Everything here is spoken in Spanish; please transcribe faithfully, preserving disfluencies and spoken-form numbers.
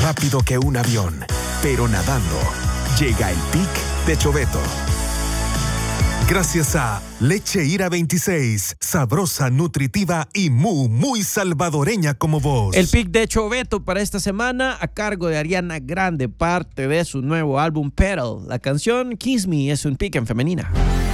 rápido que un avión, pero nadando. Llega el pic de Choveto. Gracias a Leche Ira veintiséis, sabrosa, nutritiva y muy, muy salvadoreña como vos. El pick de Choveto para esta semana a cargo de Ariana Grande, parte de su nuevo álbum Petal. La canción Kiss Me es un pick en femenina.